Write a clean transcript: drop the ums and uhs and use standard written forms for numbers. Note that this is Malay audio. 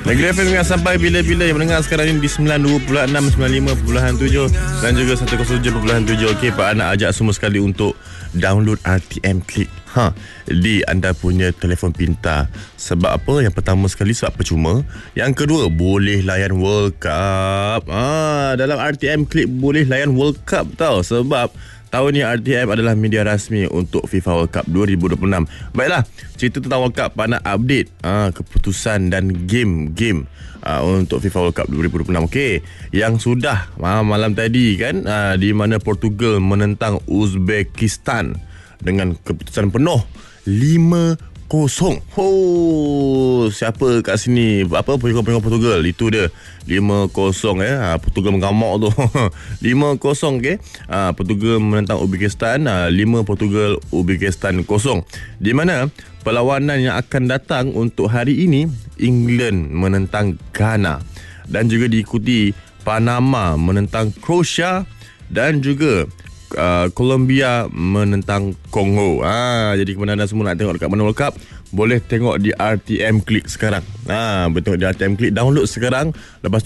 Negeri FM yang sampai bila-bila yang mendengar sekarang ini di 92.6, 95.7 dan juga 107.7. Okey, Pak Anak ajak semua sekali untuk download RTM Click di anda punya telefon pintar. Sebab apa? Yang pertama sekali sebab percuma. Yang kedua, boleh layan World Cup. Dalam RTM Click boleh layan World Cup tau. Sebab tahun ni RTM adalah media rasmi untuk FIFA World Cup 2026. Baiklah, cerita tentang World Cup, Pak Nak update keputusan dan game-game untuk FIFA World Cup 2026. Okey, yang sudah malam tadi kan, di mana Portugal menentang Uzbekistan dengan keputusan penuh 5-0. Siapa kat sini penyokong Portugal? Itu dia 5-0 Portugal mengamak tu. 5-0 okey. Portugal menentang Uzbekistan, 5 Portugal, Uzbekistan 0. Di mana perlawanan yang akan datang untuk hari ini, England menentang Ghana dan juga diikuti Panama menentang Croatia dan juga Colombia menentang Kongo. Jadi kepada anda semua nak tengok dekat mana World Cup, boleh tengok di RTM Click sekarang. Betul, di RTM Click, download sekarang. Lepas